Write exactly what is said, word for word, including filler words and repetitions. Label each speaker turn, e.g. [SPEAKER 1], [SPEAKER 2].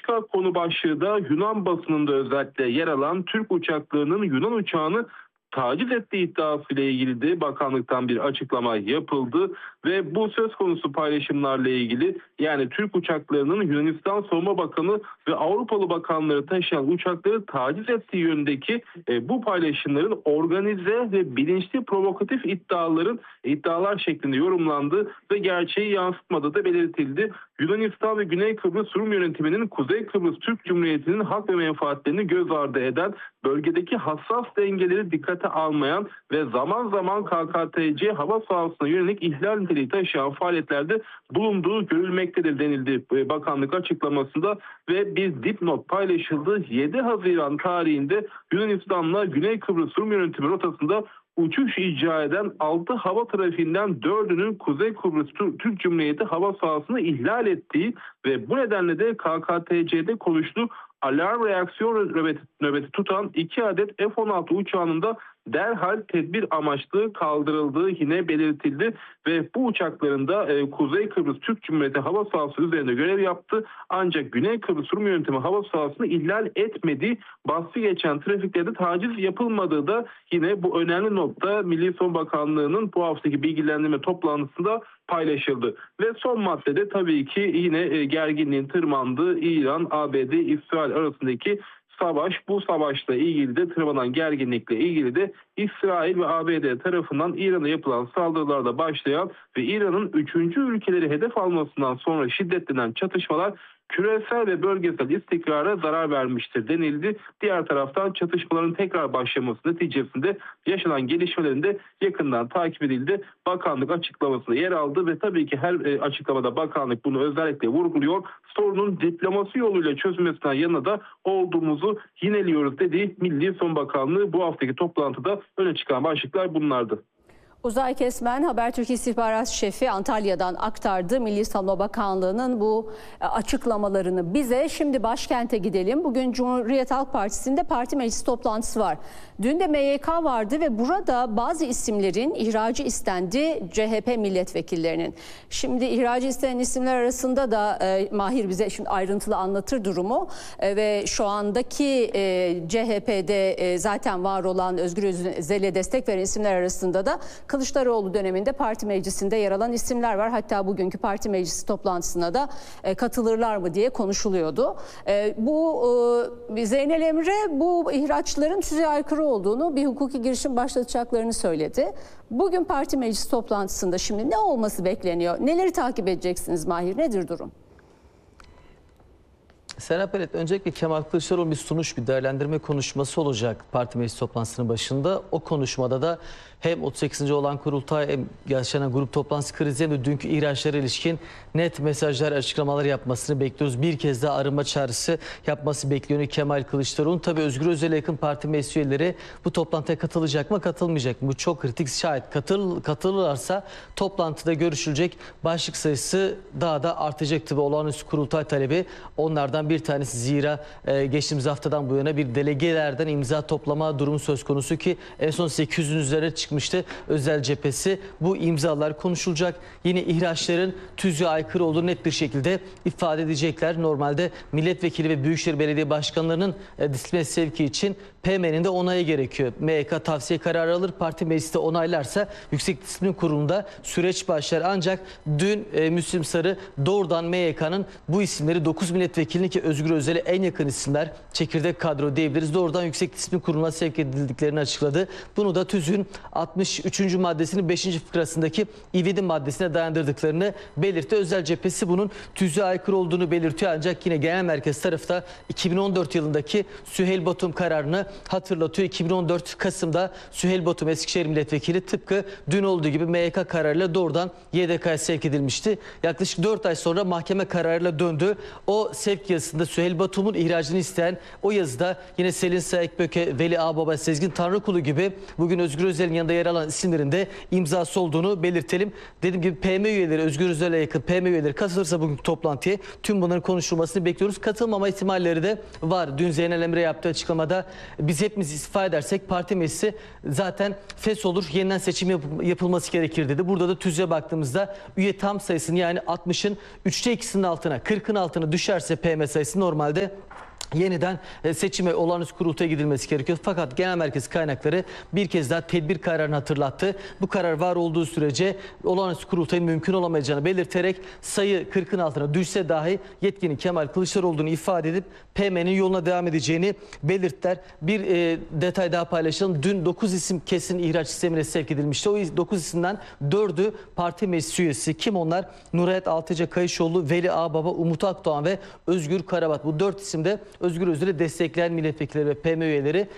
[SPEAKER 1] başka konu başlığı da Yunan basınında özellikle yer alan Türk uçaklarının Yunan uçağını taciz ettiği iddiasıyla ilgili de bakanlıktan bir açıklama yapıldı ve bu söz konusu paylaşımlarla ilgili, yani Türk uçaklarının Yunanistan Savunma Bakanı ve Avrupalı bakanları taşıyan uçakları taciz ettiği yönündeki e, bu paylaşımların organize ve bilinçli provokatif iddiaların iddialar şeklinde yorumlandı ve gerçeği yansıtmadığı da belirtildi. Yunanistan ve Güney Kıbrıs Rum yönetiminin Kuzey Kıbrıs Türk Cumhuriyeti'nin hak ve menfaatlerini göz ardı eden, bölgedeki hassas dengeleri dikkate almayan ve zaman zaman K K T C hava sahasına yönelik ihlal niteliği taşıyan faaliyetlerde bulunduğu görülmektedir denildi bakanlık açıklamasında ve bir dipnot paylaşıldı. yedi Haziran tarihinde Yunanistan'la Güney Kıbrıs Rum yönetimi rotasında uçuş icra eden altı hava trafiğinden dördünün Kuzey Kıbrıs Türk Cumhuriyeti hava sahasını ihlal ettiği ve bu nedenle de K K T C'de konuştu. Alarm reaksiyon nöbeti, nöbeti tutan iki adet F on altı uçağının da derhal tedbir amaçlı kaldırıldığı yine belirtildi ve bu uçakların da e, Kuzey Kıbrıs Türk Cumhuriyeti hava sahası üzerinde görev yaptı. Ancak Güney Kıbrıs Rum yönetimi hava sahasını ihlal etmediği, bahsi geçen trafiklerde taciz yapılmadığı da yine bu önemli nokta Milli Savunma Bakanlığı'nın bu haftaki bilgilendirme toplantısında paylaşıldı. Ve son maddede tabii ki yine e, gerginliğin tırmandığı İran, A B D, İsrail arasındaki savaş. Bu savaşla ilgili de tırmanan gerginlikle ilgili de İsrail ve A B D tarafından İran'a yapılan saldırılarda başlayan ve İran'ın üçüncü ülkeleri hedef almasından sonra şiddetlenen çatışmalar küresel ve bölgesel istikrara zarar vermiştir denildi. Diğer taraftan çatışmaların tekrar başlaması neticesinde yaşanan gelişmelerin de yakından takip edildi. Bakanlık açıklamasında yer aldı ve tabii ki her açıklamada bakanlık bunu özellikle vurguluyor. Sorunun diplomasi yoluyla çözülmesinden yana da olduğumuzu yineliyoruz dediği Milli Savunma Bakanlığı bu haftaki toplantıda öne çıkan başlıklar bunlardı.
[SPEAKER 2] Uzay Kesmen, Habertürk İstihbarat Şefi Antalya'dan aktardı Milli Savunma Bakanlığı'nın bu açıklamalarını bize. Şimdi başkente gidelim. Bugün Cumhuriyet Halk Partisi'nde parti meclisi toplantısı var. Dün de M Y K vardı ve burada bazı isimlerin ihracı istendi C H P milletvekillerinin. Şimdi ihracı istenen isimler arasında da e, Mahir bize şimdi ayrıntılı anlatır durumu e, ve şu andaki e, C H P'de e, zaten var olan Özgür Özel'e destek veren isimler arasında da Kılıçdaroğlu döneminde parti meclisinde yer alan isimler var. Hatta bugünkü parti meclisi toplantısına da e, katılırlar mı diye konuşuluyordu. E, bu e, Zeynel Emre bu ihraçların tüzüğe aykırı olduğunu, bir hukuki girişim başlatacaklarını söyledi. Bugün parti meclisi toplantısında şimdi ne olması bekleniyor? Neleri takip edeceksiniz Mahir? Nedir durum?
[SPEAKER 3] Serap Evet, öncelikle Kemal Kılıçdaroğlu bir sunuş, bir değerlendirme konuşması olacak parti meclis toplantısının başında. O konuşmada da hem otuz sekizinci olan kurultay, hem yaşanan grup toplantısı krizi, hem de dünkü ihraçlara ilişkin net mesajlar, açıklamalar yapmasını bekliyoruz. Bir kez daha arınma çağrısı yapması bekleniyor Kemal Kılıçdaroğlu. Tabii Özgür Özel'e yakın parti meclis üyeleri bu toplantıya katılacak mı, katılmayacak mı? Bu çok kritik. Şayet katıl, katılırlarsa toplantıda görüşülecek başlık sayısı daha da artacaktır ve olağanüstü kurultay talebi onlardan bir tanesi. Zira e, geçtiğimiz haftadan bu yana bir delegelerden imza toplama durumu söz konusu ki en son sekiz yüzün üzerine çıkmıştı Özel cephesi. Bu imzalar konuşulacak. Yine ihraçların tüzüğe aykırı olduğunu net bir şekilde ifade edecekler. Normalde milletvekili ve büyükşehir belediye başkanlarının e, disipline sevki için P M'nin de onayı gerekiyor. M Y K tavsiye kararı alır, parti mecliste onaylarsa Yüksek Disiplin Kurulu'nda süreç başlar. Ancak dün e, Müslim Sarı doğrudan M Y K'nın bu isimleri dokuz milletvekilini, ki Özgür Özel'e en yakın isimler, çekirdek kadro diyebiliriz, doğrudan Yüksek Disiplin Kurulu'na sevk edildiklerini açıkladı. Bunu da tüzüğün altmış üçüncü maddesinin beşinci fıkrasındaki ivedi maddesine dayandırdıklarını belirtti. Özel cephesi bunun tüzüğe aykırı olduğunu belirtiyor. Ancak yine genel merkez tarafı da iki bin on dört yılındaki Süheyl Batum kararını hatırlatıyor. iki bin on dört Kasım'da Süheyl Batum Eskişehir milletvekili tıpkı dün olduğu gibi M Y K kararıyla doğrudan Y D K'ya sevk edilmişti. Yaklaşık dört ay sonra mahkeme kararıyla döndü. O sevk yazısında Süheyl Batum'un ihracını isteyen o yazıda yine Selin Saykböke, Veli Ağbaba, Sezgin Tanrıkulu gibi bugün Özgür Özel'in yanında yer alan isimlerin de imzası olduğunu belirtelim. Dediğim gibi P M üyeleri, Özgür Özel'e yakın P M üyeleri katılırsa bugünkü toplantıya tüm bunların konuşulmasını bekliyoruz. Katılmama ihtimalleri de var. Dün Zeynel Emre yaptığı açıklamada biz hepimiz istifa edersek parti meclisi zaten fes olur, yeniden seçim yap yapılması gerekir dedi. Burada da tüzüğe baktığımızda üye tam sayısını, yani altmışın üçte ikisinin altına, kırkın altına düşerse P M sayısı normalde yeniden seçime olağanüstü kurultaya gidilmesi gerekiyor. Fakat genel merkez kaynakları bir kez daha tedbir kararını hatırlattı. Bu karar var olduğu sürece olağanüstü kurultayın mümkün olamayacağını belirterek sayı kırkın altına düşse dahi yetkinin Kemal Kılıçdaroğlu'nu ifade edip P M'nin yoluna devam edeceğini belirttiler. Bir e, detay daha paylaşalım. Dün dokuz isim kesin ihraç sistemine sevk edilmişti. O dokuz isimden dördü parti meclis üyesi. Kim onlar? Nurhayat Altıca Kayışoğlu, Veli Ağbaba, Umut Akdoğan ve Özgür Karabat. Bu dört isim de Özgür Özel'i destekleyen milletvekilleri ve P M üyeleri.